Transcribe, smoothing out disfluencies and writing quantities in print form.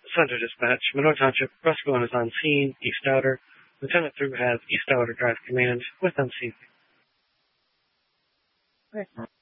Center Dispatch, Monroe Township, Russell is on scene, East Outer. Lieutenant Through has East Outer Drive Command with MC. Okay.